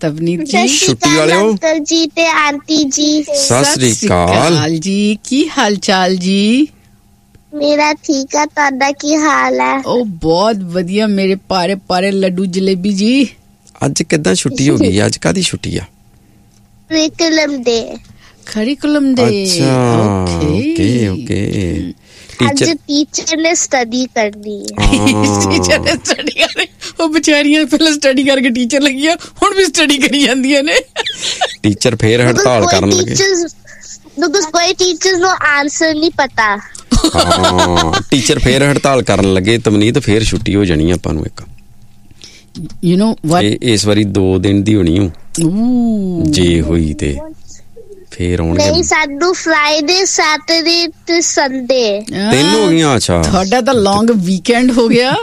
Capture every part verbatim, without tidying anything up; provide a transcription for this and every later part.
ਤਵਨੀਤ ਜੀ ਛੁੱਟੀ ਵਾਲੇ ਹੋ ਅੰਕਲ ਜੀ ਤੇ ਆਂਟੀ ਜੀ ਸਤਿ ਸ੍ਰੀ ਅਕਾਲ ਜੀ ਕੀ ਹਾਲ ਚਾਲ ਜੀ ਮੇਰਾ ਠੀਕ ਆ ਤੁਹਾਡਾ ਕੀ ਹਾਲ ਹੈ ਉਹ ਬਹੁਤ ਵਧੀਆ ਮੇਰੇ ਪਾਰੇ ਪਾਰੇ ਲੱਡੂ ਜਲੇਬੀ ਜੀ ਅੱਜ ਕਿੱਦਾਂ ਛੁੱਟੀ ਹੋ ਗਈ ਅੱਜ ਕਾਦੀ ਛੁੱਟੀ ਆ ਕਰਿਕੂਲਮ ਡੇ ਕਰਿਕੂਲਮ ਡੇ ਅੱਛਾ ਓਕੇ ਓਕੇ ਅੱਜ ਟੀਚਰ ਨੇ ਸਟੱਡੀ ਕਰਨੀ ਟੀਚਰ ਨੇ ਸਟੱਡੀ ਕਰਨੀ ਉਹ ਵਿਚਾਰੀਆਂ ਪਹਿਲਾਂ ਸਟੱਡੀ ਕਰਕੇ ਟੀਚਰ ਲੱਗੀਆਂ ਹੁਣ ਵੀ ਸਟੱਡੀ ਕਰੀ ਜਾਂਦੀਆਂ ਨੇ ਟੀਚਰ ਫੇਰ ਹੜਤਾਲ ਕਰਨ ਲੱਗੇ ਬਿਕਾਜ਼ ਕੋਈ ਟੀਚਰ ਨੂੰ ਆਨਸਰ ਨਹੀਂ ਪਤਾ ਹਾਂ ਟੀਚਰ ਫੇਰ ਹੜਤਾਲ ਕਰਨ ਲੱਗੇ ਤਵਨੀਤ ਫੇਰ ਛੁੱਟੀ ਹੋ ਜਾਣੀ ਆਪਾਂ ਨੂੰ ਇੱਕ ਯੂ ਨੋ ਵਾਟ ਇਸ ਵਾਰੀ ਦੋ ਦਿਨ ਦੀ ਹੋਣੀ ਓ ਜੇ ਹੋਈ ਤੇ ਫੇਰ ਆਉਣਗੇ ਨਹੀਂ ਸਾਨੂੰ ਫਰਾਈਡੇ ਸੈਟਰਡੇ ਤੇ ਸੰਡੇ ਤਿੰਨ ਹੋ ਗਈਆਂ ਅੱਛਾ ਤੁਹਾਡਾ ਤਾਂ ਲੌਂਗ ਵੀਕਐਂਡ ਹੋ ਗਿਆ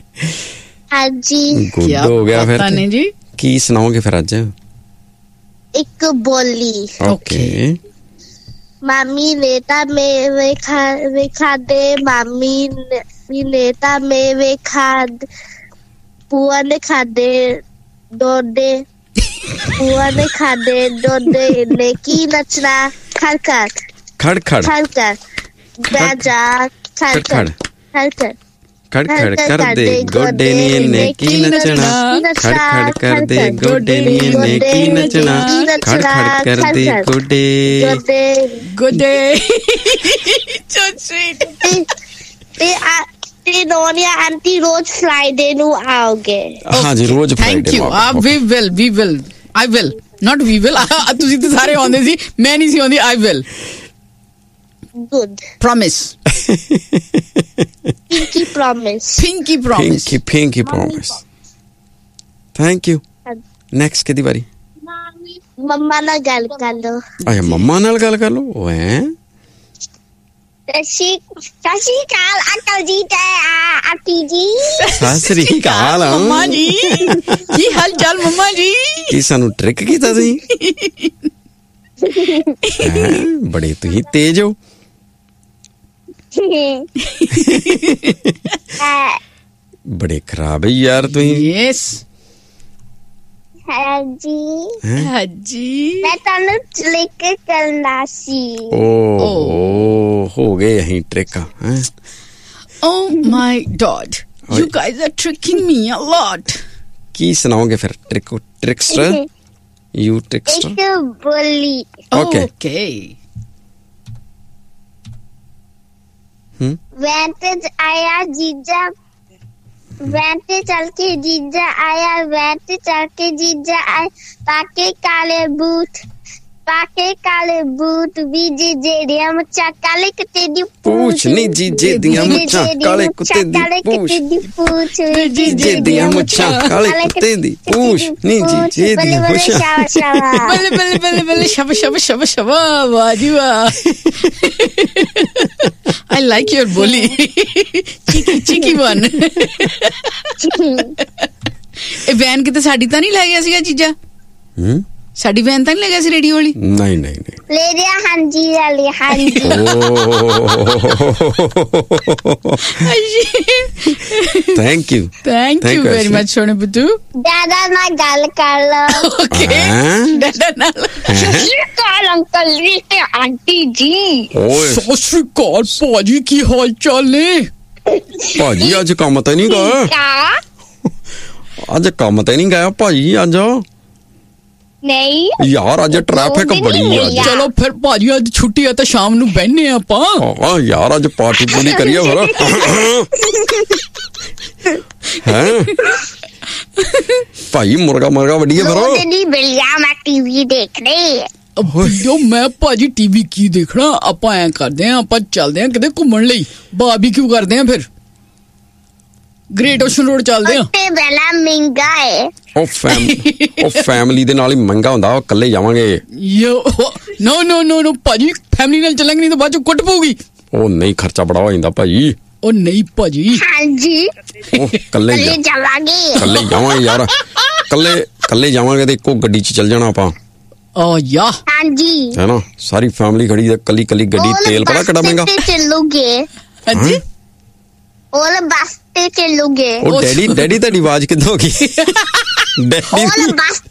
ਹਾਂਜੀ ਗੁੱਡ ਹੋ ਗਿਆ ਫਿਰ ਨੇ ਜੀ ਕੀ ਸੁਣਾਓਗੇ ਫਿਰ ਅੱਜ ਇੱਕ ਬੋਲੀ ਓਕੇ ਮਾਮੀ ਨੇ ਤਾਂ ਮੇਰੇ ਖਾ ਖਾਦੇ ਮਾਮੀ ਨੇ ਤਾਂ ਮੇਰੇ ਖਾਦ ਪੁਆ ਨੇ ਖਾਦੇ ਦੋਦੇ ਪੁਆ ਨੇ ਖਾਦੇ ਦੋਦੇ ਨੇ ਕੀ ਨੱਚਣਾ ਖੜਖੜ ਖੜਖੜ ਖੜਖੜ ਬਾਜਾ ਖੜਖੜ ਖੜਖੜ ਖੜਖੜ ਕਰਦੇ ਗੋਡੇ ਨੀ ਨੇ ਕੀ ਨੱਚਣਾ ਖੜਖੜ ਕਰਦੇ ਗੋਡੇ ਨੀ ਨੇ ਕੀ ਨੱਚਣਾ ਖੜਖੜ ਕਰਦੇ ਗੋਡੇ ਗੋਡੇ ਸੋ ਸਵੀਟ ਤੇ ਤੇ ਨੋਨੀਆ ਆਂਟੀ ਰੋਜ਼ ਫਰਾਈਡੇ ਨੂੰ ਆਓਗੇ ਹਾਂਜੀ ਰੋਜ਼ ਫਰਾਈਡੇ ਥੈਂਕ ਯੂ ਆ we will we will I will not we will ਤੁਸੀਂ ਤਾਂ ਸਾਰੇ ਆਉਂਦੇ ਸੀ ਮੈਂ ਨਹੀਂ ਸੀ ਆਉਂਦੀ I will good promise Pinky promise Pinky promise Pinky Pinky promise thank you next ਕਿਹਦੀ ਵਾਰੀ ਮੰਮਾ ਨਾਲ ਗੱਲ ਕਰ ਲੋ ਅੱਛਾ ਮੰਮਾ ਨਾਲ ਗੱਲ ਕਰ ਲੋ ਓਏ ਸਸ਼ੀ ਸਸ਼ੀ ਕਾਲ ਅੰਕਲ ਜੀ ਤੇ ਆਂਟੀ ਜੀ ਸਤਿ ਸ੍ਰੀ ਅਕਾਲ ਮੰਮਾ ਜੀ ਕੀ ਹਾਲ ਚਾਲ ਮੰਮਾ ਜੀ ਕੀ ਸਾਨੂੰ ਟ੍ਰਿਕ ਕੀਤਾ ਸੀ ਬੜੇ ਤੁਸੀਂ ਤੇਜ਼ ਹੋ ਬੜੇ ਖਰਾਬ ਹੈ ਯਾਰ ਤੁਸੀਂ ਯੈਸ ਹਾਂਜੀ ਹਾਂਜੀ ਮੈਂ ਤੁਹਾਨੂੰ ਕਲਿੱਕ ਕਰਨਾ ਸੀ ਓ ਹੋ ਗਏ ਅਸੀਂ ਟ੍ਰਿਕ ਹੈ Oh my God, you guys are tricking me a lot. ਕੀ ਸੁਣਾਓਗੇ ਫਿਰ ਟ੍ਰਿਕ ਟ੍ਰਿਕਸਟਰ ਯੂ ਟ੍ਰਿਕਸਟਰ ਇੱਕ ਬੋਲੀ ਓਕੇ Okay. ਹਮ ਵੈਨ ਤੇ ਆਇਆ ਜੀਜਾ ਵੈਨ ਤੇ ਚੱਲ ਕੇ ਜੀਜਾ ਆਇਆ ਵੈਨ ਤੇ ਚੱਲ ਕੇ ਜੀਜਾ ਆਇਆ ਪਾਕੇ ਕਾਲੇ ਬੂਟ ਪਾਕੇ ਕਾਲੇ ਬੂਟ ਵੀ ਜੀਜੇ ਦੀਆਂ ਮੁੱਛਾਂ ਕਾਲੇ ਕੁੱਤੇ ਦੀ ਪੂਛ ਨੀ ਜੀਜੇ ਦੀਆਂ ਮੁੱਛਾਂ ਕਾਲੇ ਕੁੱਤੇ ਦੀ ਪੂਛ ਜੀਜੇ ਦੀਆਂ ਮੁੱਛਾਂ ਕਾਲੇ ਕੁੱਤੇ ਦੀ ਪੂਛ ਨੀ ਜੀਜੇ ਦੀਆਂ ਮੁੱਛਾਂ ਬੱਲੇ ਬੱਲੇ ਬੱਲੇ ਬੱਲੇ ਸ਼ਬ ਸ਼ਬ ਸ਼ਬ ਸ਼ਬ ਵਾਹ ਜੀ ਵਾਹ I like your bully. Cheeky cheeky one. ਇਹ ਵੈਨ ਕਿਤੇ ਸਾਡੀ ਤਾਂ ਨਹੀਂ ਲੈ ਗਿਆ ਸੀਗਾ ਚੀਜ਼ਾਂ ਹੂੰ ਸਾਡੀ ਵੈਨ ਤਾਂ ਨਹੀਂ ਲੈ ਗਿਆ ਸੀ ਰੇਡੀਓ ਵਾਲੀ ਨਹੀਂ ਨਹੀਂ ਨਹੀਂ ਲੈ ਰਿਹਾ ਹਾਂਜੀ ਵਾਲੀ ਹਾਂਜੀ thank you thank you very much ਸੋਨੇ ਬੁੱਤੂ ਦਾਦਾ ਨਾਲ ਗੱਲ ਕਰ ਲਓ ਓਕੇ ਦਾਦਾ ਨਾਲ ਸਤਿ ਸ਼੍ਰੀ ਅਕਾਲ ਅੰਕਲ ਜੀ ਤੇ ਆਂਟੀ ਜੀ ਓਏ ਸਤਿ ਸ਼੍ਰੀ ਅਕਾਲ ਭਾਜੀ ਕੀ ਹਾਲ ਚਾਲ ਨੇ ਭਾਜੀ ਅੱਜ ਕੰਮ ਤੇ ਨਹੀਂ ਗਿਆ ਅੱਜ ਕੰਮ ਤੇ ਨਹੀਂ ਗਿਆ ਭਾਜੀ ਅੱਜ ਨਹੀਂ ਯਾਰ ਅੱਜ ਟ੍ਰੈਫਿਕ ਬੜੀ ਆ ਅੱਜ ਚਲੋ ਫਿਰ ਭਾਜੀ ਅੱਜ ਛੁੱਟੀ ਆ ਤਾਂ ਸ਼ਾਮ ਨੂੰ ਬਹਿਨੇ ਆਪਾਂ ਹਾਂ ਯਾਰ ਅੱਜ ਪਾਰਟੀ ਪੂਰੀ ਕਰੀਏ ਫਿਰ ਹੈ ਭਾਈ ਮੁਰਗਾ ਮੁਰਗਾ ਵੱਡੀਏ ਫਿਰ ਉਹ ਨਹੀਂ ਬਿਲਿਆ ਮੈਂ ਟੀਵੀ ਦੇਖ ਰਹੀ ਜੋ ਮੈਂ ਭਾਜੀ ਟੀਵੀ ਕੀ ਦੇਖਣਾ ਆਪਾਂ ਐ ਕਰਦੇ ਆ ਆਪਾਂ ਚੱਲਦੇ ਆ ਕਿਤੇ ਘੁੰਮਣ ਲਈ ਬਾਰਬੀਕਿਊ ਕਰਦੇ ਆ ਫਿਰ ਗ੍ਰੇਟ ਓਸ਼ਨ ਰੋਡ ਚੱਲਦੇ ਆ ਤੇ ਬੜਾ ਮਹਿੰਗਾ ਹੈ ਉਹ ਫੈਮ ਉਹ ਫੈਮਿਲੀ ਦੇ ਨਾਲ ਹੀ ਮਹਿੰਗਾ ਹੁੰਦਾ ਉਹ ਇਕੱਲੇ ਜਾਵਾਂਗੇ ਯੋ ਨੋ ਨੋ ਨੋ ਨੋ ਭਾਜੀ ਫੈਮਿਲੀ ਨਾਲ ਚੱਲਾਂਗੇ ਨਹੀਂ ਤਾਂ ਬਾਅਦ ਚ ਕੁੱਟ ਪਊਗੀ ਉਹ ਨਹੀਂ ਖਰਚਾ ਬੜਾ ਹੋ ਜਾਂਦਾ ਭਾਜੀ ਉਹ ਨਹੀਂ ਭਾਜੀ ਹਾਂਜੀ ਉਹ ਇਕੱਲੇ ਕੱਲੇ ਜਾਵਾਂਗੇ ਇਕੱਲੇ ਜਾਵਾਂਗੇ ਯਾਰ ਇਕੱਲੇ ਇਕੱਲੇ ਜਾਵਾਂਗੇ ਤੇ ਇੱਕੋ ਗੱਡੀ 'ਚ ਚੱਲ ਜਾਣਾ ਆਪਾਂ ਆ ਯਾ ਹਾਂਜੀ ਹੈ ਨਾ ਸਾਰੀ ਫੈਮਿਲੀ ਖੜੀ ਤੇ ਕੱਲੀ ਕੱਲੀ ਗੱਡੀ ਤੇਲ ਪਤਾ ਕਿੰਨਾ ਮਹਿੰਗਾ ਚੱਲੋਗੇ ਹਾਂਜੀ ਉਹ ਬੱਸ ਤੇ ਚੱਲੋਗੇ ਉਹ ਡੈਡੀ ਡੈਡੀ ਤੁਹਾਡੀ ਆਵਾਜ਼ ਕਿੱਦਾਂ ਹੋ ਗਈ ਡੈਡੀ ਉਹ ਬੱਸ